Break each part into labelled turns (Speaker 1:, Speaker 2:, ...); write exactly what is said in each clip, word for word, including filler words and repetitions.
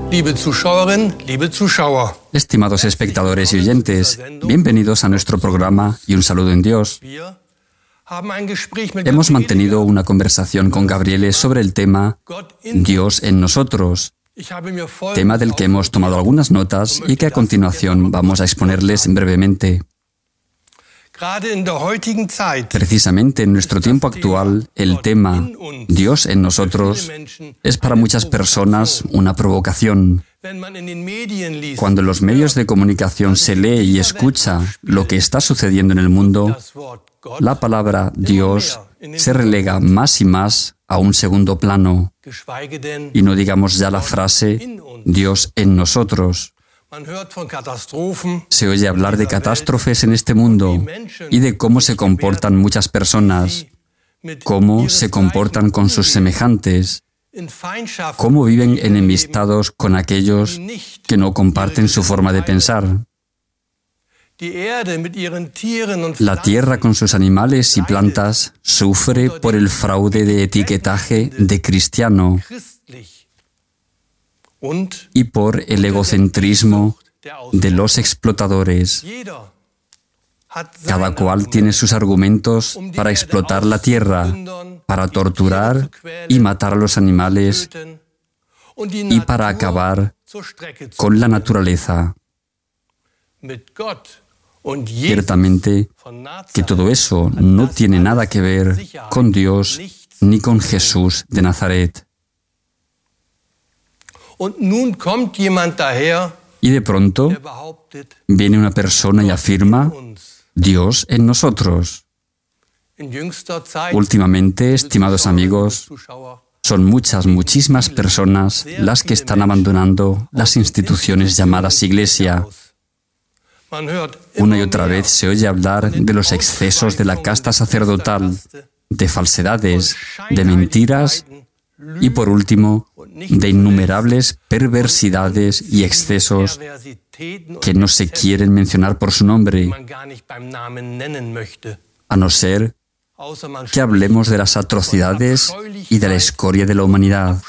Speaker 1: Liebe Zuschauerinnen, liebe Zuschauer.
Speaker 2: Estimados espectadores y oyentes, bienvenidos a nuestro programa y un saludo en Dios. Hemos mantenido una conversación con Gabriele sobre el tema Dios en nosotros, tema del que hemos tomado algunas notas y que a continuación vamos a exponerles brevemente. Precisamente en nuestro tiempo actual, el tema Dios en nosotros es para muchas personas una provocación. Cuando en los medios de comunicación se lee y escucha lo que está sucediendo en el mundo, la palabra Dios se relega más y más a un segundo plano, y no digamos ya la frase Dios en nosotros. Se oye hablar de catástrofes en este mundo y de cómo se comportan muchas personas, cómo se comportan con sus semejantes, cómo viven enemistados con aquellos que no comparten su forma de pensar. La tierra con sus animales y plantas sufre por el fraude de etiquetaje de cristiano y por el egocentrismo de los explotadores. Cada cual tiene sus argumentos para explotar la tierra, para torturar y matar a los animales y para acabar con la naturaleza. Ciertamente que todo eso no tiene nada que ver con Dios ni con Jesús de Nazaret. Y de pronto viene una persona y afirma Dios en nosotros. Últimamente, estimados amigos, son muchas, muchísimas personas las que están abandonando las instituciones llamadas Iglesia. Una y otra vez se oye hablar de los excesos de la casta sacerdotal, de falsedades, de mentiras y, por último, de innumerables perversidades y excesos que no se quieren mencionar por su nombre, a no ser que hablemos de las atrocidades y de la escoria de la humanidad.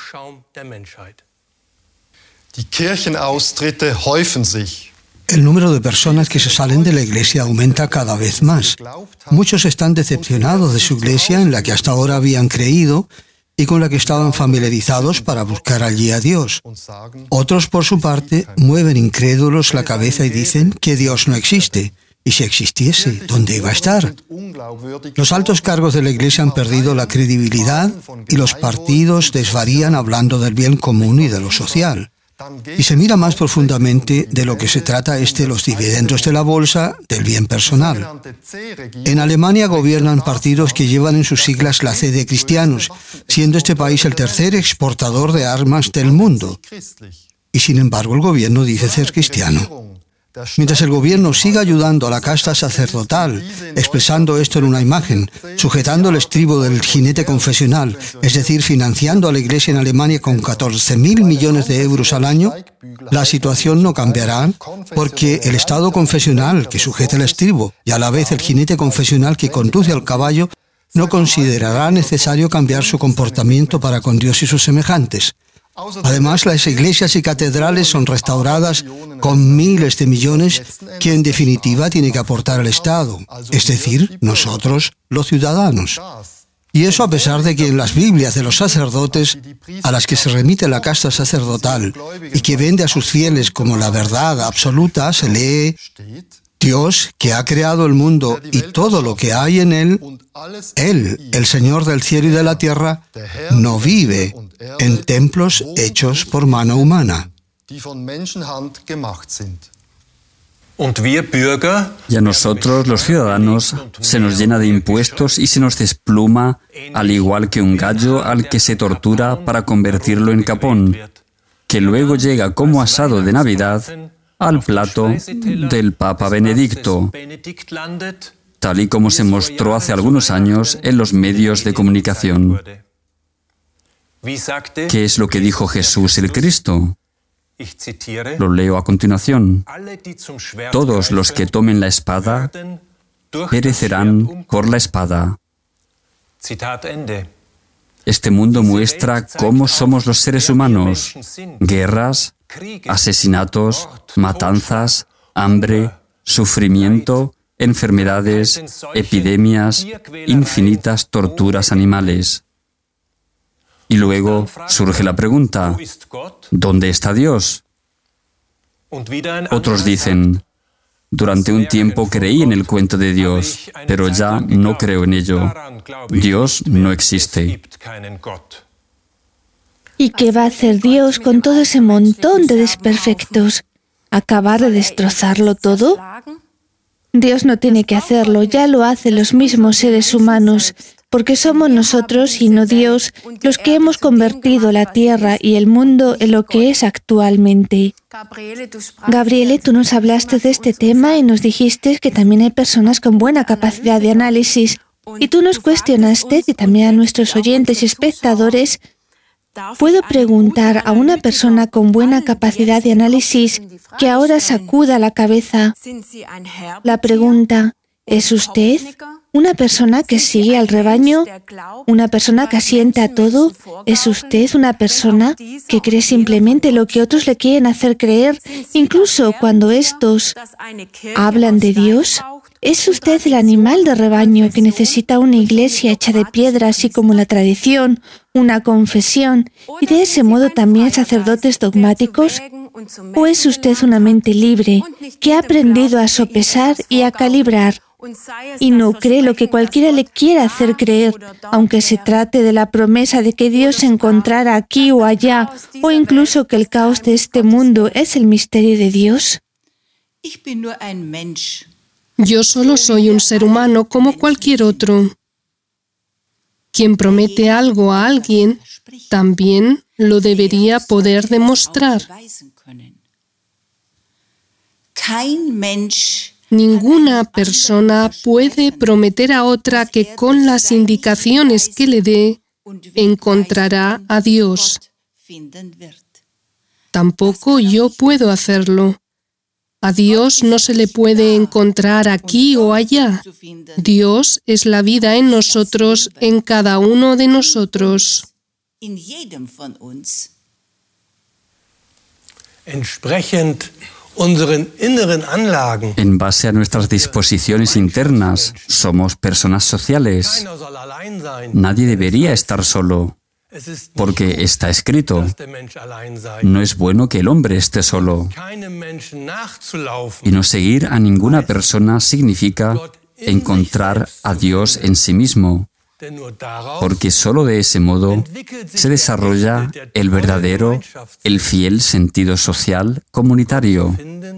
Speaker 3: Die Kirchenaustritte häufen sich.
Speaker 4: El número de personas que se salen de la iglesia aumenta cada vez más. Muchos están decepcionados de su iglesia en la que hasta ahora habían creído y con la que estaban familiarizados para buscar allí a Dios. Otros, por su parte, mueven incrédulos la cabeza y dicen que Dios no existe. Y si existiese, ¿dónde iba a estar? Los altos cargos de la Iglesia han perdido la credibilidad y los partidos desvarían hablando del bien común y de lo social. Y se mira más profundamente de lo que se trata este los dividendos de la bolsa del bien personal. En Alemania gobiernan partidos que llevan en sus siglas la C de cristianos, siendo este país el tercer exportador de armas del mundo. Y sin embargo el gobierno dice ser cristiano. Mientras el gobierno siga ayudando a la casta sacerdotal, expresando esto en una imagen, sujetando el estribo del jinete confesional, es decir, financiando a la Iglesia en Alemania con catorce mil millones de euros al año, la situación no cambiará porque el Estado confesional que sujeta el estribo y a la vez el jinete confesional que conduce al caballo no considerará necesario cambiar su comportamiento para con Dios y sus semejantes. Además, las iglesias y catedrales son restauradas con miles de millones que en definitiva tiene que aportar el Estado, es decir, nosotros, los ciudadanos. Y eso a pesar de que en las Biblias de los sacerdotes, a las que se remite la casta sacerdotal y que vende a sus fieles como la verdad absoluta, se lee: Dios, que ha creado el mundo y todo lo que hay en él, Él, el Señor del cielo y de la tierra, no vive en templos hechos por mano humana.
Speaker 2: Y a nosotros, los ciudadanos, se nos llena de impuestos y se nos despluma, al igual que un gallo al que se tortura para convertirlo en capón, que luego llega como asado de Navidad al plato del Papa Benedicto, tal y como se mostró hace algunos años en los medios de comunicación. ¿Qué es lo que dijo Jesús el Cristo? Lo leo a continuación. Todos los que tomen la espada perecerán por la espada. Este mundo muestra cómo somos los seres humanos: guerras, asesinatos, matanzas, hambre, sufrimiento, enfermedades, epidemias, infinitas torturas animales. Y luego surge la pregunta, ¿dónde está Dios? Otros dicen, durante un tiempo creí en el cuento de Dios, pero ya no creo en ello. Dios no existe.
Speaker 5: ¿Y qué va a hacer Dios con todo ese montón de desperfectos? ¿Acabar de destrozarlo todo? Dios no tiene que hacerlo, ya lo hacen los mismos seres humanos, porque somos nosotros y no Dios los que hemos convertido la tierra y el mundo en lo que es actualmente. Gabriele, tú nos hablaste de este tema y nos dijiste que también hay personas con buena capacidad de análisis. Y tú nos cuestionaste, que también a nuestros oyentes y espectadores, ¿puedo preguntar a una persona con buena capacidad de análisis que ahora sacuda la cabeza la pregunta, ¿es usted una persona que sigue al rebaño? ¿Una persona que asiente a todo? ¿Es usted una persona que cree simplemente lo que otros le quieren hacer creer, incluso cuando estos hablan de Dios? ¿Es usted el animal de rebaño que necesita una iglesia hecha de piedra, así como la tradición, una confesión, y de ese modo también sacerdotes dogmáticos? ¿O es usted una mente libre que ha aprendido a sopesar y a calibrar y no cree lo que cualquiera le quiera hacer creer, aunque se trate de la promesa de que Dios se encontrara aquí o allá, o incluso que el caos de este mundo es el misterio de Dios?
Speaker 6: Yo solo soy un ser humano como cualquier otro. Quien promete algo a alguien, también lo debería poder demostrar. Ninguna persona puede prometer a otra que con las indicaciones que le dé encontrará a Dios. Tampoco yo puedo hacerlo. A Dios no se le puede encontrar aquí o allá. Dios es la vida en nosotros, en cada uno de nosotros.
Speaker 1: Entsprechend unseren inneren Anlagen.
Speaker 2: En base a nuestras disposiciones internas, somos personas sociales. Nadie debería estar solo, porque está escrito, no es bueno que el hombre esté solo. Y no seguir a ninguna persona significa encontrar a Dios en sí mismo, porque solo de ese modo se desarrolla el verdadero, el fiel sentido social comunitario.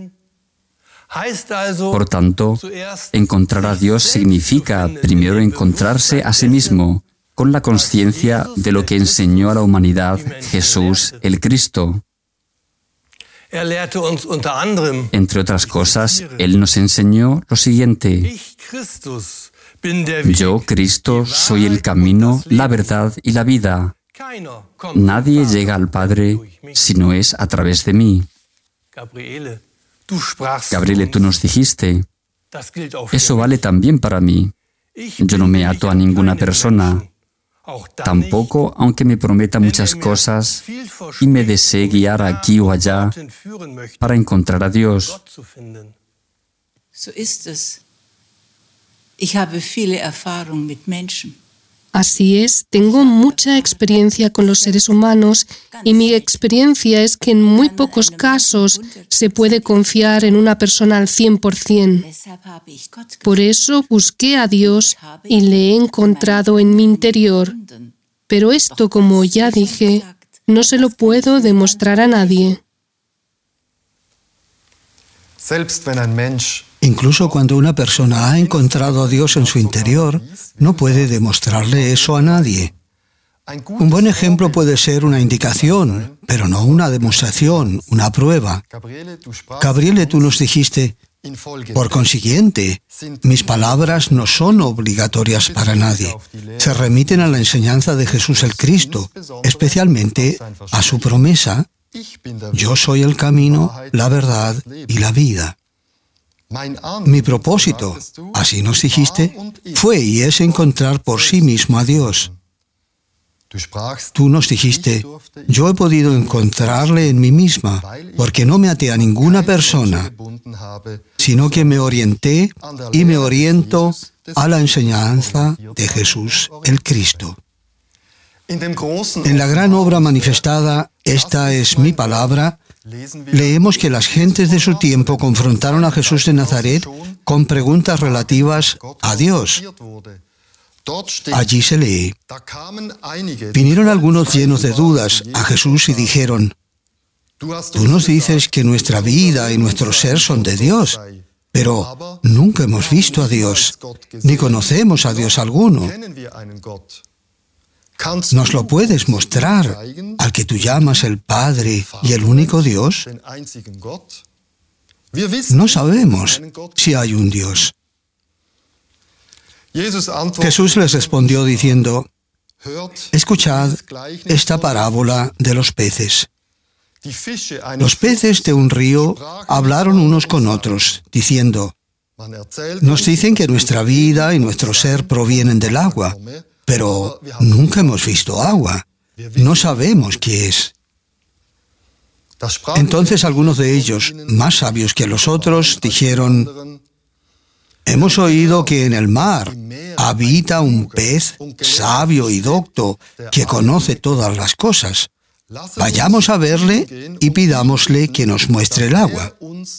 Speaker 2: Por tanto, encontrar a Dios significa primero encontrarse a sí mismo, con la conciencia de lo que enseñó a la humanidad Jesús el Cristo. Entre otras cosas, Él nos enseñó lo siguiente: yo, Cristo, soy el camino, la verdad y la vida. Nadie llega al Padre si no es a través de mí. Gabriele, tú nos dijiste, eso vale también para mí. Yo no me ato a ninguna persona, tampoco aunque me prometa muchas cosas y me desee guiar aquí o allá para encontrar a Dios.
Speaker 6: Así es, tengo mucha experiencia con los seres humanos y mi experiencia es que en muy pocos casos se puede confiar en una persona al cien por cien. Por eso busqué a Dios y le he encontrado en mi interior. Pero esto, como ya dije, no se lo puedo demostrar a nadie.
Speaker 4: Incluso cuando una persona ha encontrado a Dios en su interior, no puede demostrarle eso a nadie. Un buen ejemplo puede ser una indicación, pero no una demostración, una prueba. Gabriele, tú nos dijiste, por consiguiente, mis palabras no son obligatorias para nadie. Se remiten a la enseñanza de Jesús el Cristo, especialmente a su promesa: yo soy el camino, la verdad y la vida. Mi propósito, así nos dijiste, fue y es encontrar por sí mismo a Dios. Tú nos dijiste, yo he podido encontrarle en mí misma, porque no me até a ninguna persona, sino que me orienté y me oriento a la enseñanza de Jesús el Cristo. En la gran obra manifestada, Esta es mi palabra, leemos que las gentes de su tiempo confrontaron a Jesús de Nazaret con preguntas relativas a Dios. Allí se lee: vinieron algunos llenos de dudas a Jesús y dijeron: tú nos dices que nuestra vida y nuestro ser son de Dios, pero nunca hemos visto a Dios, ni conocemos a Dios alguno. ¿Nos lo puedes mostrar al que tú llamas el Padre y el único Dios? No sabemos si hay un Dios. Jesús les respondió diciendo: escuchad esta parábola de los peces. Los peces de un río hablaron unos con otros, diciendo: nos dicen que nuestra vida y nuestro ser provienen del agua, pero nunca hemos visto agua. No sabemos qué es. Entonces algunos de ellos, más sabios que los otros, dijeron: hemos oído que en el mar habita un pez sabio y docto que conoce todas las cosas. Vayamos a verle y pidámosle que nos muestre el agua.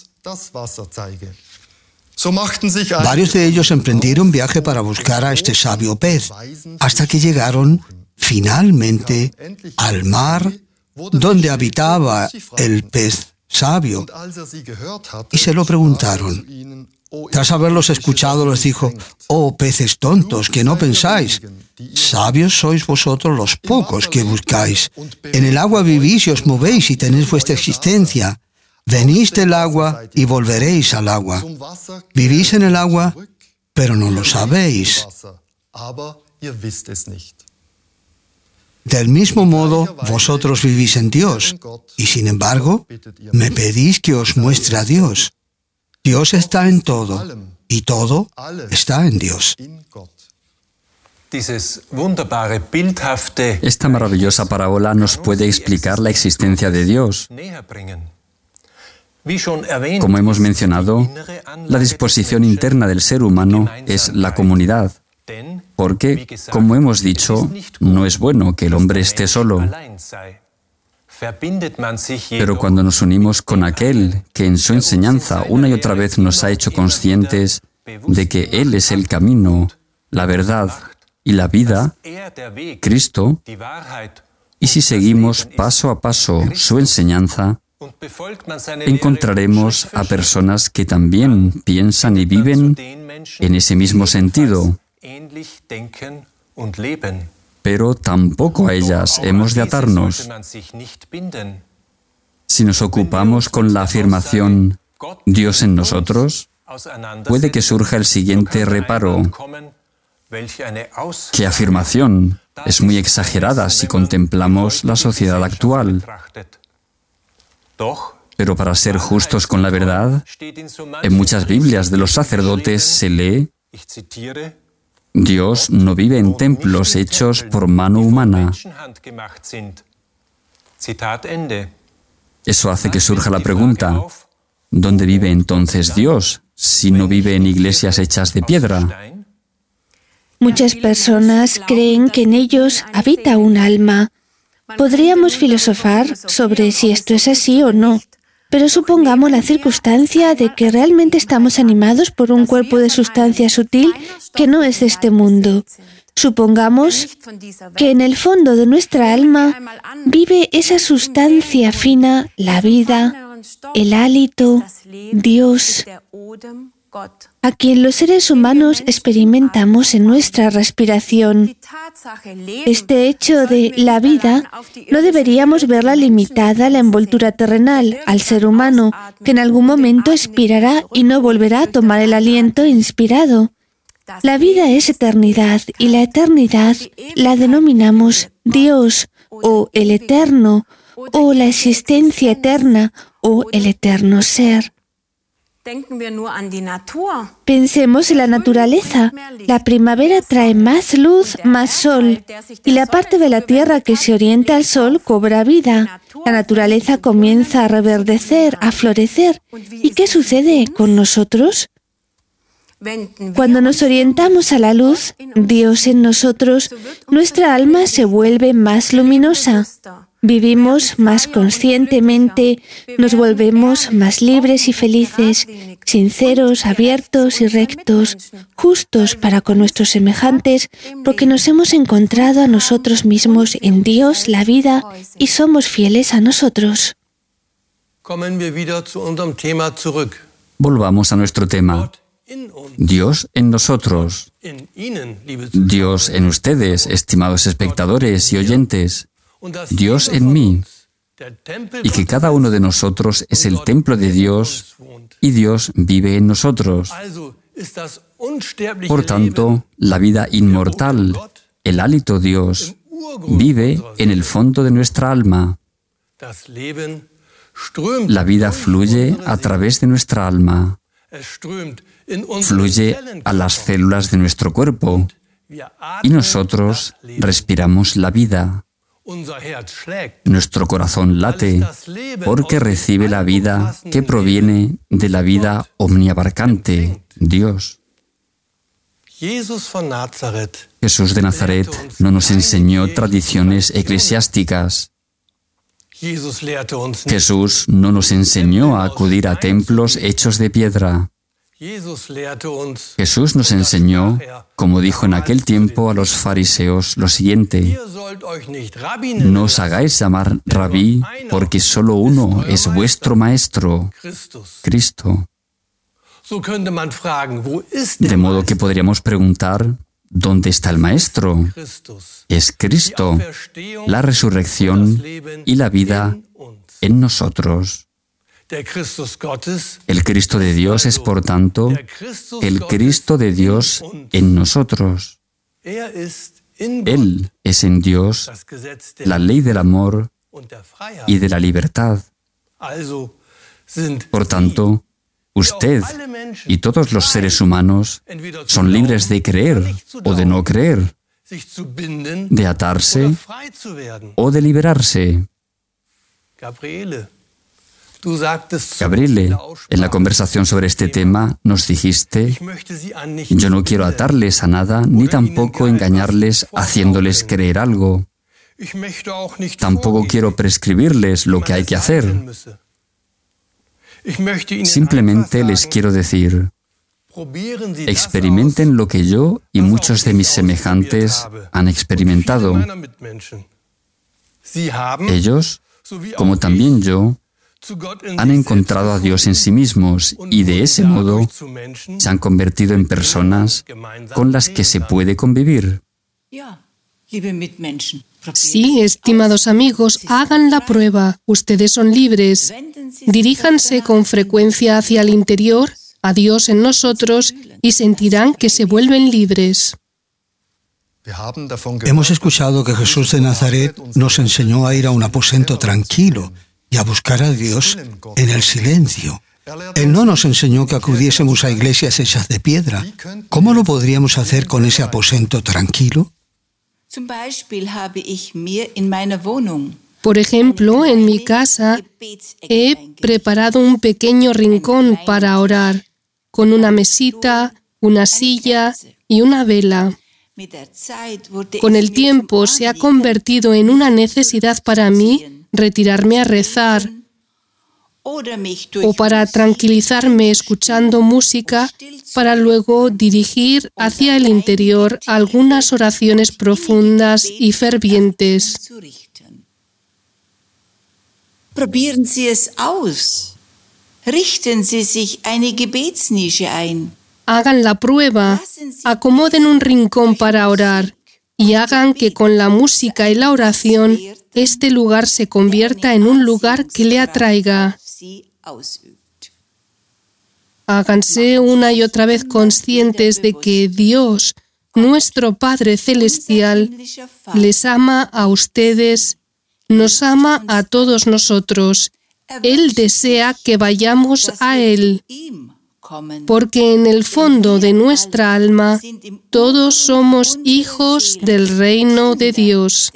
Speaker 4: Varios de ellos emprendieron viaje para buscar a este sabio pez, hasta que llegaron finalmente al mar donde habitaba el pez sabio, y se lo preguntaron. Tras haberlos escuchado, les dijo: oh peces tontos, que no pensáis. Sabios sois vosotros los pocos que buscáis. En el agua vivís y os movéis y tenéis vuestra existencia. Venís del agua y volveréis al agua. Vivís en el agua, pero no lo sabéis. Del mismo modo, vosotros vivís en Dios, y sin embargo, me pedís que os muestre a Dios. Dios está en todo, y todo está en Dios.
Speaker 2: Esta maravillosa parábola nos puede explicar la existencia de Dios. Como hemos mencionado, la disposición interna del ser humano es la comunidad, porque, como hemos dicho, no es bueno que el hombre esté solo. Pero cuando nos unimos con aquel que en su enseñanza una y otra vez nos ha hecho conscientes de que Él es el camino, la verdad y la vida, Cristo, y si seguimos paso a paso su enseñanza, encontraremos a personas que también piensan y viven en ese mismo sentido. Pero tampoco a ellas hemos de atarnos. Si nos ocupamos con la afirmación Dios en nosotros, puede que surja el siguiente reparo. ¿Qué afirmación? Es muy exagerada si contemplamos la sociedad actual. Pero para ser justos con la verdad, en muchas Biblias de los sacerdotes se lee: Dios no vive en templos hechos por mano humana. Eso hace que surja la pregunta: ¿dónde vive entonces Dios si no vive en iglesias hechas de piedra?
Speaker 5: Muchas personas creen que en ellos habita un alma. Podríamos filosofar sobre si esto es así o no, pero supongamos la circunstancia de que realmente estamos animados por un cuerpo de sustancia sutil que no es de este mundo. Supongamos que en el fondo de nuestra alma vive esa sustancia fina, la vida, el hálito, Dios, a quien los seres humanos experimentamos en nuestra respiración. Este hecho de la vida no deberíamos verla limitada a la envoltura terrenal, al ser humano, que en algún momento expirará y no volverá a tomar el aliento inspirado. La vida es eternidad, y la eternidad la denominamos Dios, o el eterno, o la existencia eterna, o el eterno ser. Pensemos en la naturaleza. La primavera trae más luz, más sol, y la parte de la tierra que se orienta al sol cobra vida. La naturaleza comienza a reverdecer, a florecer. ¿Y qué sucede con nosotros? Cuando nos orientamos a la luz, Dios en nosotros, nuestra alma se vuelve más luminosa. Vivimos más conscientemente, nos volvemos más libres y felices, sinceros, abiertos y rectos, justos para con nuestros semejantes, porque nos hemos encontrado a nosotros mismos en Dios, la vida, y somos fieles a nosotros.
Speaker 2: Volvamos a nuestro tema. Dios en nosotros, Dios en ustedes, estimados espectadores y oyentes, Dios en mí, y que cada uno de nosotros es el templo de Dios y Dios vive en nosotros. Por tanto, la vida inmortal, el hálito Dios, vive en el fondo de nuestra alma. La vida fluye a través de nuestra alma. Fluye a las células de nuestro cuerpo y nosotros respiramos la vida. Nuestro corazón late porque recibe la vida que proviene de la vida omniabarcante, Dios. Jesús de Nazaret no nos enseñó tradiciones eclesiásticas. Jesús no nos enseñó a acudir a templos hechos de piedra. Jesús nos enseñó, como dijo en aquel tiempo a los fariseos, lo siguiente: no os hagáis llamar rabí, porque solo uno es vuestro maestro, Cristo. De modo que podríamos preguntar, ¿dónde está el maestro? Es Cristo, la resurrección y la vida en nosotros. El Cristo de Dios es, por tanto, el Cristo de Dios en nosotros. Él es en Dios la ley del amor y de la libertad. Por tanto, usted y todos los seres humanos son libres de creer o de no creer, de atarse o de liberarse. Gabriele, en la conversación sobre este tema nos dijiste: yo no quiero atarles a nada, ni tampoco engañarles haciéndoles creer algo. Tampoco quiero prescribirles lo que hay que hacer. Simplemente les quiero decir: experimenten lo que yo y muchos de mis semejantes han experimentado. Ellos, como también yo, han encontrado a Dios en sí mismos y de ese modo se han convertido en personas con las que se puede convivir.
Speaker 6: Sí, estimados amigos, hagan la prueba. Ustedes son libres. Diríjanse con frecuencia hacia el interior, a Dios en nosotros, y sentirán que se vuelven libres.
Speaker 4: Hemos escuchado que Jesús de Nazaret nos enseñó a ir a un aposento tranquilo y a buscar a Dios en el silencio. Él no nos enseñó que acudiésemos a iglesias hechas de piedra. ¿Cómo lo podríamos hacer con ese aposento tranquilo?
Speaker 6: Por ejemplo, en mi casa he preparado un pequeño rincón para orar, con una mesita, una silla y una vela. Con el tiempo se ha convertido en una necesidad para mí retirarme a rezar o para tranquilizarme escuchando música para luego dirigir hacia el interior algunas oraciones profundas y fervientes.
Speaker 7: Probieren Sie es aus. Richten Sie sich eine Gebetsnische ein.
Speaker 6: Hagan la prueba, acomoden un rincón para orar y hagan que con la música y la oración este lugar se convierta en un lugar que le atraiga. Háganse una y otra vez conscientes de que Dios, nuestro Padre Celestial, les ama a ustedes, nos ama a todos nosotros. Él desea que vayamos a Él. porque en el fondo de nuestra alma todos somos hijos del reino de Dios.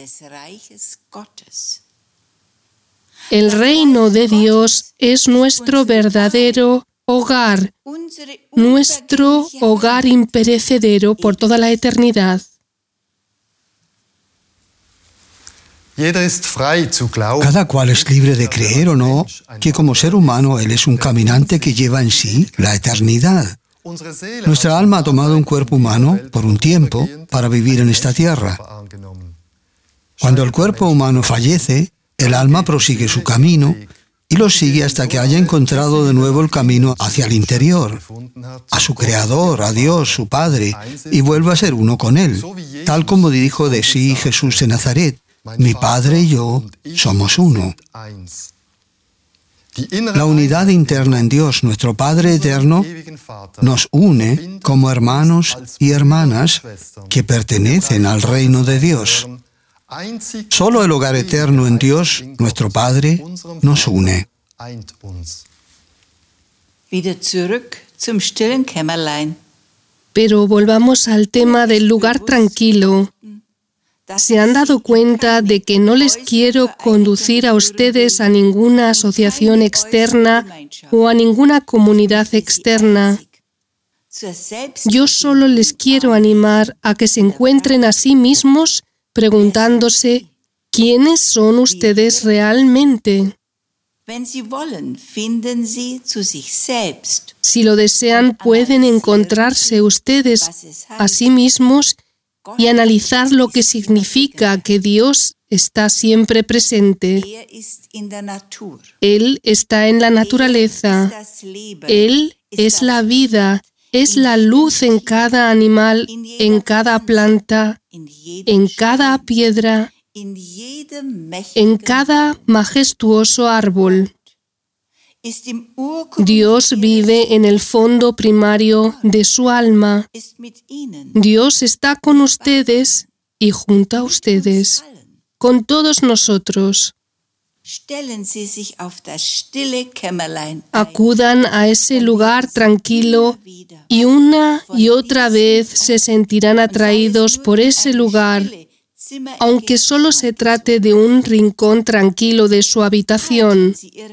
Speaker 6: El reino de Dios es nuestro verdadero hogar, nuestro hogar imperecedero por toda la eternidad.
Speaker 4: Cada cual es libre de creer o no que como ser humano él es un caminante que lleva en sí la eternidad. Nuestra alma ha tomado un cuerpo humano por un tiempo para vivir en esta tierra. Cuando el cuerpo humano fallece, el alma prosigue su camino y lo sigue hasta que haya encontrado de nuevo el camino hacia el interior, a su Creador, a Dios, su Padre, y vuelve a ser uno con Él, tal como dijo de sí Jesús de Nazaret: mi Padre y yo somos uno. La unidad interna en Dios, nuestro Padre eterno, nos une como hermanos y hermanas que pertenecen al reino de Dios. Solo el hogar eterno en Dios, nuestro Padre, nos une.
Speaker 6: Pero volvamos al tema del lugar tranquilo. ¿Se han dado cuenta de que no les quiero conducir a ustedes a ninguna asociación externa o a ninguna comunidad externa? Yo solo les quiero animar a que se encuentren a sí mismos preguntándose ¿quiénes son ustedes realmente? Si lo desean, pueden encontrarse ustedes a sí mismos y analizar lo que significa que Dios está siempre presente. Él está en la naturaleza. Él es la vida, es la luz en cada animal, en cada planta, en cada piedra, en cada majestuoso árbol. Dios vive en el fondo primario de su alma. Dios está con ustedes y junto a ustedes, con todos nosotros. Acudan a ese lugar tranquilo y una y otra vez se sentirán atraídos por ese lugar, aunque solo se trate de un rincón tranquilo de su habitación.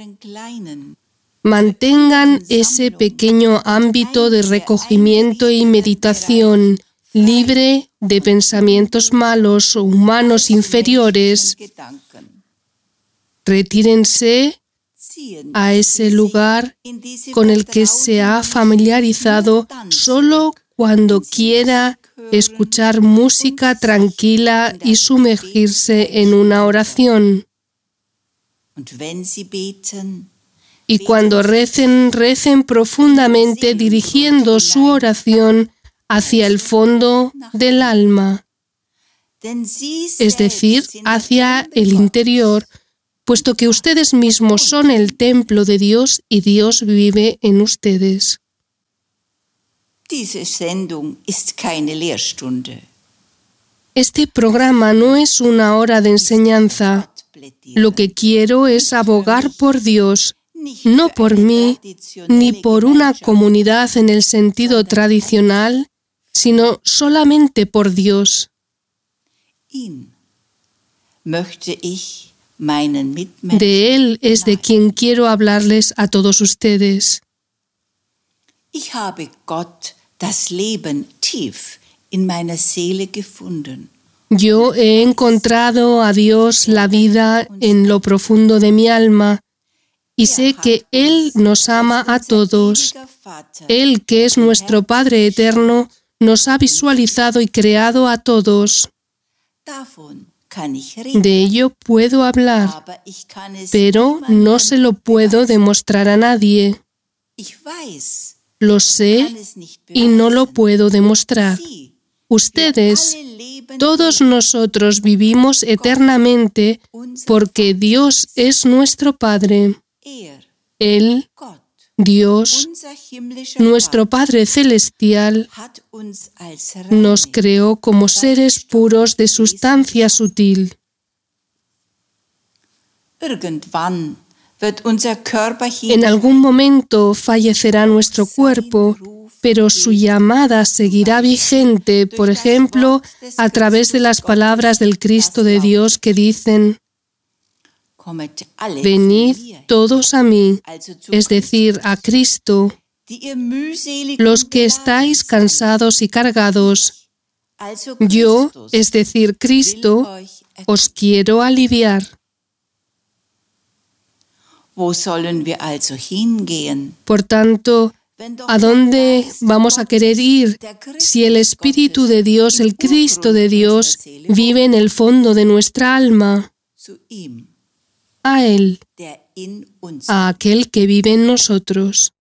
Speaker 6: Mantengan ese pequeño ámbito de recogimiento y meditación, libre de pensamientos malos o humanos inferiores. Retírense a ese lugar con el que se ha familiarizado solo cuando quiera escuchar música tranquila y sumergirse en una oración. Y cuando recen, recen profundamente dirigiendo su oración hacia el fondo del alma, es decir, hacia el interior, puesto que ustedes mismos son el templo de Dios y Dios vive en ustedes. Este programa no es una hora de enseñanza. Lo que quiero es abogar por Dios, no por mí, ni por una comunidad en el sentido tradicional, sino solamente por Dios. De Él es de quien quiero hablarles a todos ustedes. Yo he encontrado a Dios la vida en lo profundo de mi alma y sé que Él nos ama a todos. Él, que es nuestro Padre eterno, nos ha visualizado y creado a todos. De ello puedo hablar, pero no se lo puedo demostrar a nadie. Lo sé y no lo puedo demostrar. Ustedes, todos nosotros vivimos eternamente porque Dios es nuestro Padre. Él, Dios, nuestro Padre Celestial, nos creó como seres puros de sustancia sutil. En algún momento fallecerá nuestro cuerpo, pero su llamada seguirá vigente, por ejemplo, a través de las palabras del Cristo de Dios que dicen: venid todos a mí, es decir, a Cristo, los que estáis cansados y cargados. Yo, es decir, Cristo, os quiero aliviar. Por tanto, ¿a dónde vamos a querer ir si el Espíritu de Dios, el Cristo de Dios, vive en el fondo de nuestra alma? A Él, a aquel que vive en nosotros.